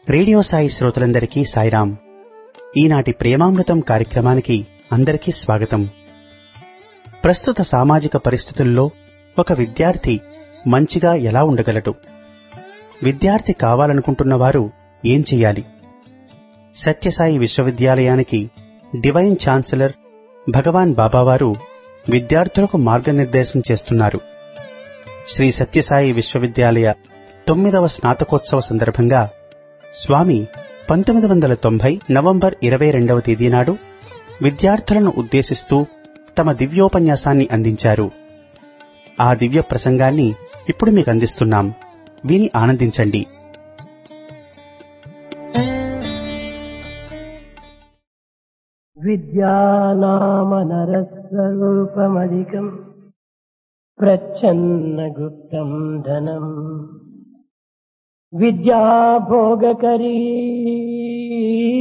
Radio Sai శ్రోతలందరికీ సాయిరాం. ఈనాటి ప్రేమామృతం కార్యక్రమానికి అందరికీ స్వాగతం. ప్రస్తుత సామాజిక పరిస్థితుల్లో ఒక విద్యార్థి మంచిగా ఎలా ఉండగలడు? విద్యార్థి కావాలనుకుంటున్నవారు ఏం చెయ్యాలి? సత్యసాయి విశ్వవిద్యాలయానికి డివైన్ ఛాన్సలర్ భగవాన్ బాబావారు విద్యార్థులకు మార్గనిర్దేశం చేస్తున్నారు. శ్రీ సత్యసాయి విశ్వవిద్యాలయ 9వ స్నాతకోత్సవ సందర్భంగా స్వామి 1990 నవంబర్ 22వ తేదీ నాడు విద్యార్థులను ఉద్దేశిస్తూ తమ దివ్యోపన్యాసాన్ని అందించారు. ఆ దివ్య ప్రసంగాన్ని ఇప్పుడు మీకు అందిస్తున్నాం. విని ఆనందించండి. విద్యానామ నరస్వరూపమధికం ప్రచ్ఛన్న గుప్తం ధనం విద్యా భోగకరీ